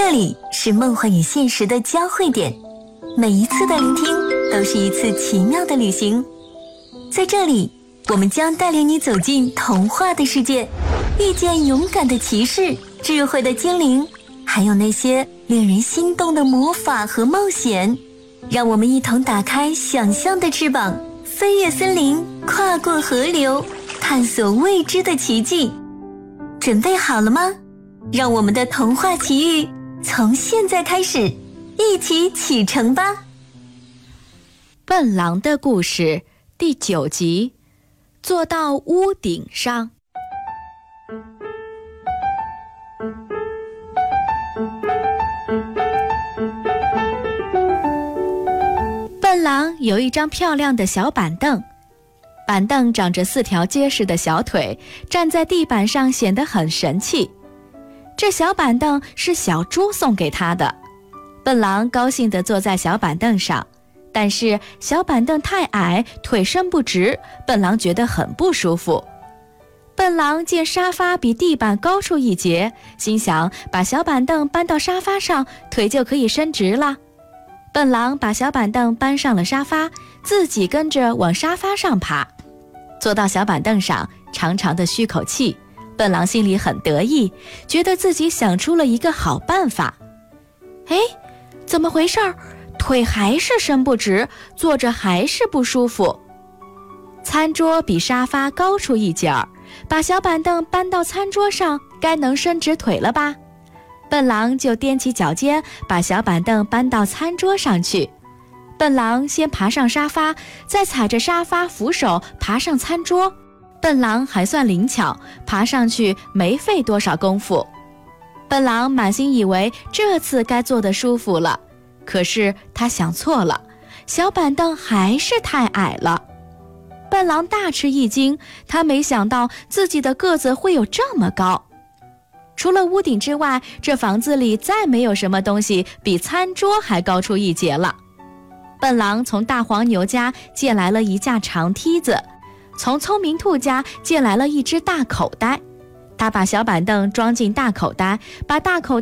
这里是梦幻与现实的交汇点，每一次的聆听都是一次奇妙的旅行。在这里，我们将带领你走进童话的世界，遇见勇敢的骑士、智慧的精灵，还有那些令人心动的魔法和冒险。让我们一同打开想象的翅膀，飞越森林，跨过河流，探索未知的奇迹。准备好了吗？让我们的童话奇遇从现在开始，一起启程吧。 笨狼的故事第9集，坐到屋顶上。笨狼有一张漂亮的小板凳，板凳长着4条结实的小腿，站在地板上显得很神气。这小板凳是小猪送给他的，笨狼高兴地坐在小板凳上，但是小板凳太矮，腿伸不直，笨狼觉得很不舒服。笨狼见沙发比地板高出1截，心想把小板凳搬到沙发上，腿就可以伸直了。笨狼把小板凳搬上了沙发，自己跟着往沙发上爬。坐到小板凳上，长长的吁口气，笨狼心里很得意，觉得自己想出了一个好办法。哎，怎么回事？腿还是伸不直，坐着还是不舒服。餐桌比沙发高出1截儿，把小板凳搬到餐桌上，该能伸直腿了吧？笨狼就踮起脚尖，把小板凳搬到餐桌上去。笨狼先爬上沙发，再踩着沙发扶手爬上餐桌。笨狼还算灵巧，爬上去没费多少功夫。笨狼满心以为这次该坐得舒服了，可是他想错了，小板凳还是太矮了。笨狼大吃一惊，他没想到自己的个子会有这么高。除了屋顶之外，这房子里再没有什么东西比餐桌还高出1截了。笨狼从大黄牛家借来了一架长梯子，从聪明兔家借来了一只大口袋。他把小板凳装进大口袋，把大口